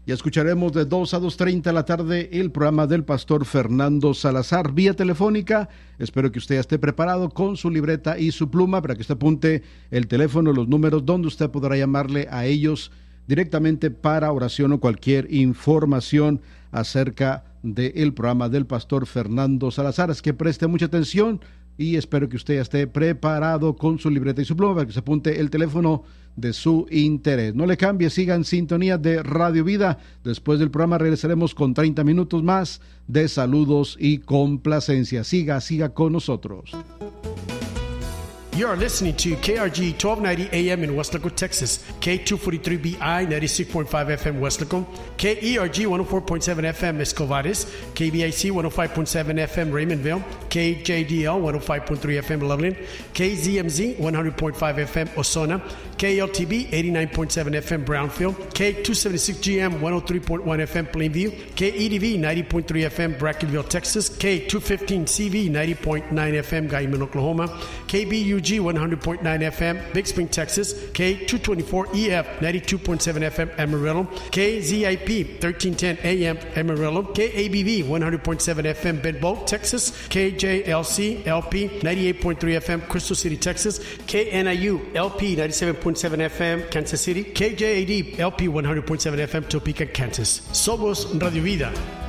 y escucharemos de 2 a 2:30 de la tarde el programa del pastor Fernando Salazar vía telefónica. Espero que usted ya esté preparado con su libreta y su pluma para que usted apunte el teléfono, los números donde usted podrá llamarle a ellos directamente para oración o cualquier información acerca del programa del pastor Fernando Salazar. Es que preste mucha atención y espero que usted ya esté preparado con su libreta y su pluma para que se apunte el teléfono de su interés. No le cambie, siga en sintonía de Radio Vida. Después del programa regresaremos con 30 minutos más de saludos y complacencia. Siga con nosotros. You are listening to KRG 1290 AM in Weslaco, Texas, K243BI 96.5 FM Weslaco, KERG 104.7 FM Escovares, KBIC 105.7 FM Raymondville, KJDL 105.3 FM Loveland, KZMZ 100.5 FM Osona, KLTB 89.7 FM Brownfield, K276GM 103.1 FM Plainview, KEDV 90.3 FM Brackenville, Texas, K215CV 90.9 FM Guyman, Oklahoma, KBUG 100.9 FM Big Spring, Texas, K224EF 92.7 FM Amarillo, KZIP 1310 AM Amarillo, KABV 100.7 FM Bentbow, Texas, KJLC LP 98.3 FM Crystal City, Texas, KNIU LP 97.7 FM Kansas City, KJAD LP 100.7 FM Topeka, Kansas. Somos Radio Vida.